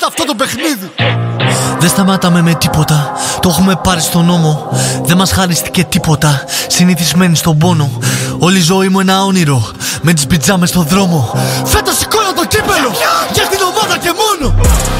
αυτό το παιχνίδι. Δεν σταμάταμε με τίποτα, το έχουμε πάρει στον νόμο. Δεν μας χαρίστηκε τίποτα, συνηθισμένοι στον πόνο. Όλη η ζωή μου ένα όνειρο, με τις πιτζάμες στον δρόμο. Φέτος σηκώνω το κύπελο για την ομάδα και μόνο.